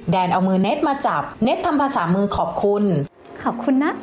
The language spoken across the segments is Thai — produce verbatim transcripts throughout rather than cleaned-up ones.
แดนเอามือเน็ตมาจับเน็ตทำภาษามือขอบคุณขอบคุณนะ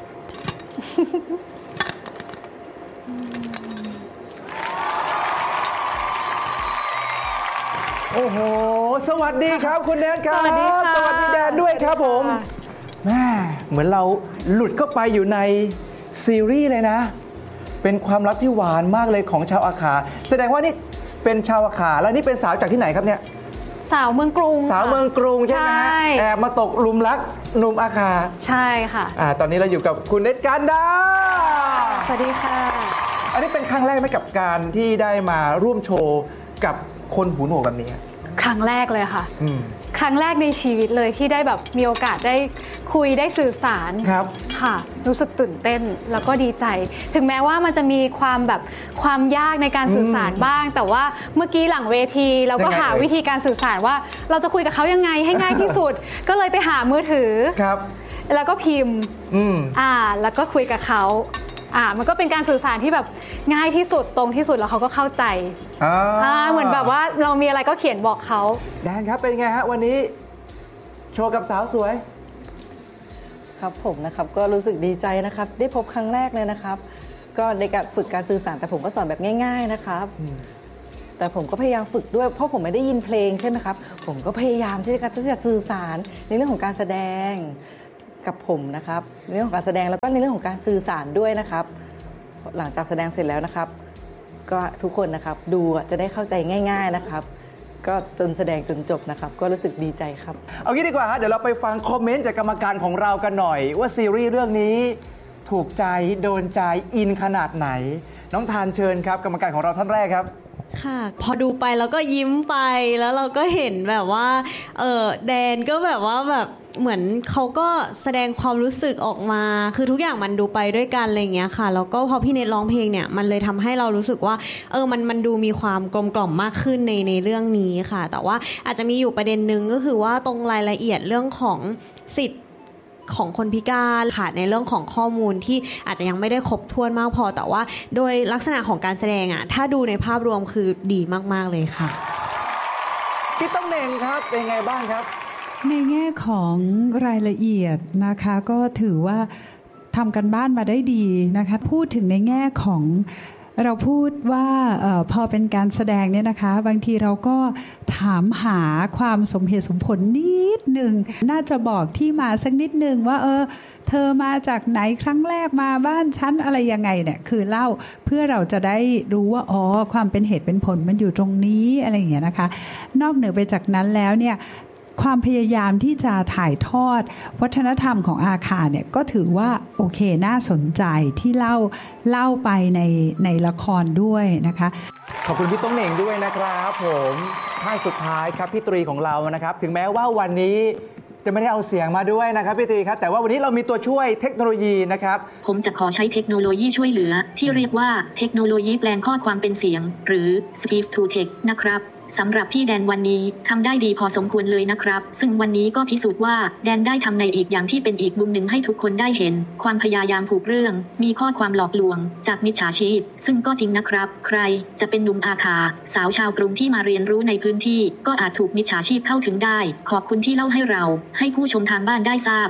โอ้โหสวัสดีครับคุณแดนครับสวัสดีค่ะสวัสดีแดนด้วยครับผมแม่เหมือนเราหลุดเข้าไปอยู่ในซีรีส์เลยนะเป็นความลับที่หวานมากเลยของชาวอาขาแสดงว่านี่เป็นชาวอาขาแล้วนี่เป็นสาวจากที่ไหนครับเนี่ยสาวเมืองกรุงสาวเมืองกรุงใช่ไหมแอบมาตกหลุมรักหนุ่มอาขาใช่ค่ะอ่าตอนนี้เราอยู่กับคุณเนตกันดาสวัสดีค่ะอันนี้เป็นครั้งแรกไหมกับการที่ได้มาร่วมโชว์กับคนหูหนวกแบบนี้ครั้งแรกเลยค่ะครั้งแรกในชีวิตเลยที่ได้แบบมีโอกาสได้คุยได้สื่อสารครับค่ะรู้สึกตื่นเต้นแล้วก็ดีใจถึงแม้ว่ามันจะมีความแบบความยากในการสื่อสารบ้างแต่ว่าเมื่อกี้หลังเวทีเราก็หาวิธีการสื่อสารว่าเราจะคุยกับเขายังไงให้ง่ายที่สุดก็เลยไปหามือถือครับแล้วก็พิมพ์อ่าแล้วก็คุยกับเขาอ่ามันก็เป็นการสื่อสารที่แบบง่ายที่สุดตรงที่สุดแล้วเขาก็เข้าใจอ่าเหมือนแบบว่าเรามีอะไรก็เขียนบอกเขาแดนครับเป็นไงฮะวันนี้โชว์กับสาวสวยครับผมนะครับก็รู้สึกดีใจนะครับได้พบครั้งแรกเลยนะครับก็ในการฝึกการสื่อสารแต่ผมก็สอนแบบง่ายๆนะครับแต่ผมก็พยายามฝึกด้วยเพราะผมไม่ได้ยินเพลงใช่ไหมครับผมก็พยายามที่จะสื่อสารในเรื่องของการแสดงกับผมนะครับในเรื่องของการแสดงแล้วก็ในเรื่องของการสื่อสารด้วยนะครับหลังจากแสดงเสร็จแล้วนะครับก็ทุกคนนะครับดูจะได้เข้าใจง่ายๆนะครับก็จนแสดงจนจบนะครับก็รู้สึกดีใจครับเอางี้ดีกว่าฮะเดี๋ยวเราไปฟังคอมเมนต์จากกรรมการของเรากันหน่อยว่าซีรีส์เรื่องนี้ถูกใจโดนใจอินขนาดไหนน้องทานเชิญครับกรรมการของเราท่านแรกครับค่ะพอดูไปแล้วก็ยิ้มไปแล้วเราก็เห็นแบบว่าเออแดนก็แบบว่าแบบเหมือนเขาก็แสดงความรู้สึกออกมาคือทุกอย่างมันดูไปด้วยกันอะไรอย่างเงี้ยค่ะแล้วก็พอพี่เนทร้องเพลงเนี่ยมันเลยทำให้เรารู้สึกว่าเออมันมันดูมีความกลมกล่อมมากขึ้นในในเรื่องนี้ค่ะแต่ว่าอาจจะมีอยู่ประเด็นนึงก็คือว่าตรงรายละเอียดเรื่องของสิทธิ์ของคนพิการค่ะในเรื่องของข้อมูลที่อาจจะยังไม่ได้ครบถ้วนมากพอแต่ว่าโดยลักษณะของการแสดงอ่ะถ้าดูในภาพรวมคือดีมากๆเลยค่ะพี่ต้องเน่งครับเป็นไงบ้างครับในแง่ของรายละเอียดนะคะก็ถือว่าทำกันบ้านมาได้ดีนะคะพูดถึงในแง่ของเราพูดว่าออพอเป็นการแสดงเนี่ยนะคะบางทีเราก็ถามหาความสมเหตุสมผลนิดหนึ่งน่าจะบอกที่มาสักนิดหนึ่งว่าเออเธอมาจากไหนครั้งแรกมาบ้านฉันอะไรยังไงเนี่ยคือเล่าเพื่อเราจะได้รู้ว่าอ๋อความเป็นเหตุเป็นผลมันอยู่ตรงนี้อะไรอย่างเงี้ยนะคะนอกเหนือไปจากนั้นแล้วเนี่ยความพยายามที่จะถ่ายทอดวัฒนธรรมของอาคาเนี่ยก็ถือว่าโอเคน่าสนใจที่เล่าเล่าไปในในละครด้วยนะคะขอบคุณพี่ต้องเหน่งด้วยนะครับผมท่านสุดท้ายครับพี่ตรีของเรานะครับถึงแม้ว่าวันนี้จะไม่ได้เอาเสียงมาด้วยนะครับพี่ตรีครับแต่ว่าวันนี้เรามีตัวช่วยเทคโนโลยีนะครับผมจะขอใช้เทคโนโลยีช่วยเหลือที่เรียกว่าเทคโนโลยีแปลงข้อความเป็นเสียงหรือ Speech to Text นะครับสำหรับพี่แดนวันนี้ทำได้ดีพอสมควรเลยนะครับซึ่งวันนี้ก็พิสูจน์ว่าแดนได้ทำในอีกอย่างที่เป็นอีกมุมหนึ่งให้ทุกคนได้เห็นความพยายามผูกเรื่องมีข้อความหลอกลวงจากมิจฉาชีพซึ่งก็จริงนะครับใครจะเป็นหนุ่มอาคาสาวชาวกรุงที่มาเรียนรู้ในพื้นที่ก็อาจถูกมิจฉาชีพเข้าถึงได้ขอบคุณที่เล่าให้เราให้ผู้ชมทางบ้านได้ทราบ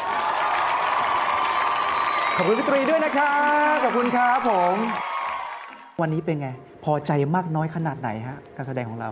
ขอบคุณพี่ตรีด้วยนะครับขอบคุณครับผมวันนี้เป็นไงพอใจมากน้อยขนาดไหนฮะการแสดงของเรา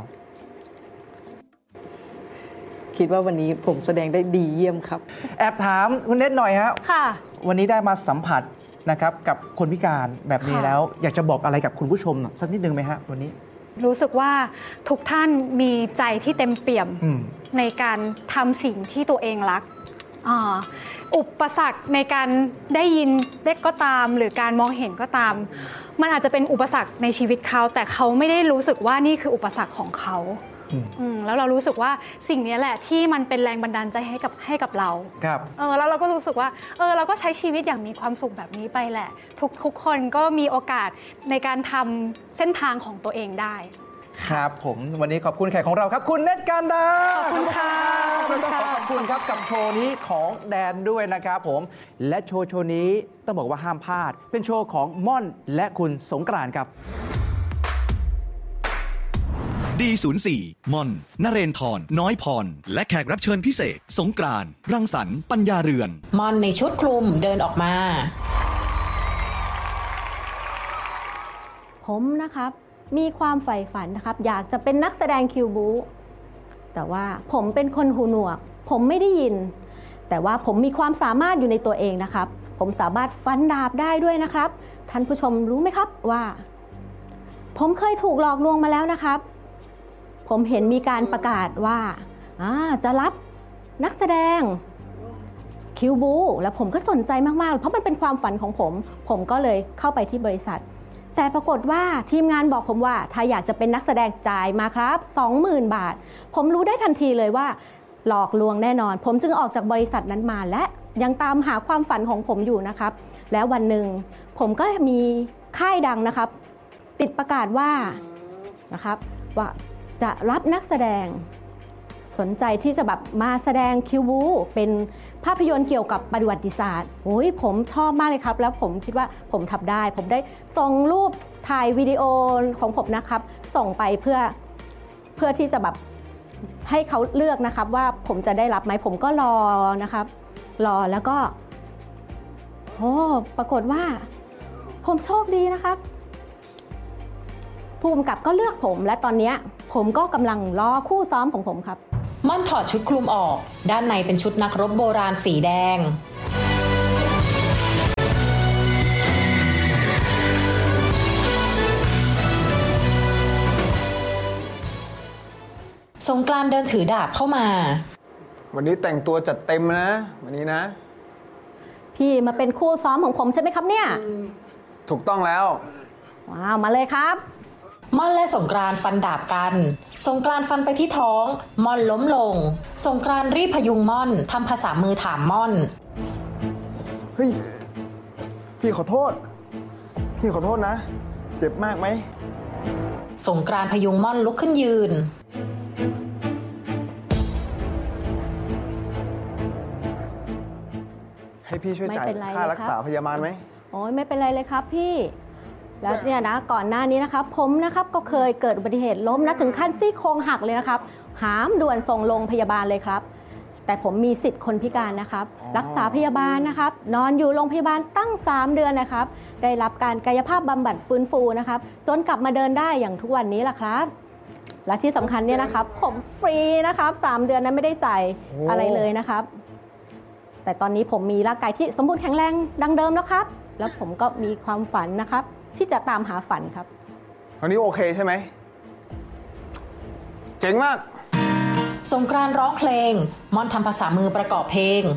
คิดว่าวันนี้ผมแสดงได้ดีเยี่ยมครับแอบถามคุณเนทหน่อยฮะค่ะวันนี้ได้มาสัมผัสนะครับกับคนพิการแบบนี้แล้วอยากจะบอกอะไรกับคุณผู้ชมสักนิดนึงไหมฮะวันนี้รู้สึกว่าทุกท่านมีใจที่เต็มเปี่ยมในการทำสิ่งที่ตัวเองรักอุปสรรคในการได้ยินเล็กก็ตามหรือการมองเห็นก็ตามมันอาจจะเป็นอุปสรรคในชีวิตเขาแต่เขาไม่ได้รู้สึกว่านี่คืออุปสรรคของเขาแล้วเรารู้สึกว่าสิ่งนี้แหละที่มันเป็นแรงบันดาลใจให้กับให้กับเราครับเออแล้วเราก็รู้สึกว่าเออเราก็ใช้ชีวิตอย่างมีความสุขแบบนี้ไปแหละทุกทุกคนก็มีโอกาสในการทำเส้นทางของตัวเองได้ครับผมวันนี้ขอบคุณแขกของเราครับคุณเนตกันดาขอบคุณค่ะแล้วก็ขอขอบคุณครับกับโชว์นี้ของแดนด้วยนะครับผมและโชว์โชว์นี้ต้องบอกว่าห้ามพลาดเป็นโชว์ของม่อนและคุณสงกรานต์ครับดี ศูนย์ สี่ มอนนเรนทรน้อยพรและแขกรับเชิญพิเศษสงกรานต์รังสรรค์ปัญญาเรือนมอนในชุดคลุมเดินออกมาผมนะครับมีความใฝ่ฝันนะครับอยากจะเป็นนักแสดงคิวบูแต่ว่าผมเป็นคนหูหนวกผมไม่ได้ยินแต่ว่าผมมีความสามารถอยู่ในตัวเองนะครับผมสามารถฟันดาบได้ด้วยนะครับท่านผู้ชมรู้ไหมครับว่าผมเคยถูกหลอกลวงมาแล้วนะครับผมเห็นมีการประกาศว่าจะรับนักแสดงคิวบูแล้วผมก็สนใจมากๆเพราะมันเป็นความฝันของผมผมก็เลยเข้าไปที่บริษัทแต่ปรากฏว่าทีมงานบอกผมว่าถ้าอยากจะเป็นนักแสดงจ่ายมาครับ สองหมื่น บาทผมรู้ได้ทันทีเลยว่าหลอกลวงแน่นอนผมจึงออกจากบริษัทนั้นมาและยังตามหาความฝันของผมอยู่นะครับแล้ววันหนึ่งผมก็มีค่ายดังนะครับติดประกาศว่านะครับว่าจะรับนักแสดงสนใจที่จะแบบมาแสดงคิวบูเป็นภาพยนตร์เกี่ยวกับประวัติศาสตร์โอ้ยผมชอบมากเลยครับแล้วผมคิดว่าผมทำได้ผมได้ส่งรูปถ่ายวิดีโอของผมนะครับส่งไปเพื่อเพื่อที่จะแบบให้เขาเลือกนะครับว่าผมจะได้รับไหมผมก็รอนะครับรอแล้วก็โอ้ปรากฏว่าผมโชคดีนะครับผู้กำกับก็เลือกผมและตอนนี้ผมก็กำลังรอคู่ซ้อมของผมครับม่อนถอดชุดคลุมออกด้านในเป็นชุดนักรบโบราณสีแดงสงกรานต์เดินถือดาบเข้ามาวันนี้แต่งตัวจัดเต็มนะวันนี้นะพี่มาเป็นคู่ซ้อมของผมใช่ไหมครับเนี่ยถูกต้องแล้วว้าวมาเลยครับม่อนและสงกรานต์ฟันดาบกันสงกรานต์ฟันไปที่ท้องม่อนล้มลงสงกรานต์รีบพยุงม่อนทำภาษามือถามม่อนเฮ้ยพี่ขอโทษพี่ขอโทษนะเจ็บมากไหมสงกรานต์พยุงม่อนลุกขึ้นยืนให้พี่ช่วยจ่ายค่ารักษาพยาบาลไหมโอ้ยไม่เป็นไรเลยครับพี่แล้วเนี่ยนะก่อนหน้านี้นะครับผมนะครับก็เคยเกิดอุบัติเหตุล้มนะถึงขั้นซี่โครงหักเลยนะครับหามด่วนส่งโรงพยาบาลเลยครับแต่ผมมีสิทธิ์คนพิการนะครับรักษาพยาบาลนะครับนอนอยู่โรงพยาบาลตั้งสามเดือนนะครับได้รับการกายภาพบำบัดฟื้นฟูนะครับจนกลับมาเดินได้อย่างทุกวันนี้แหละครับและที่สำคัญเนี่ยนะครับผมฟรีนะครับสามเดือนนั้นไม่ได้จ่ายอะไรเลยนะครับแต่ตอนนี้ผมมีร่างกายที่สมบูรณ์แข็งแรงดังเดิมแล้วครับแล้วผมก็มีความฝันนะครับที่จะตามหาฝันครับตอนนี้โอเคใช่ไหมเจ๋งมากสงกรานต์ร้องเพลงม่อนทำภาษามือประกอบเพลง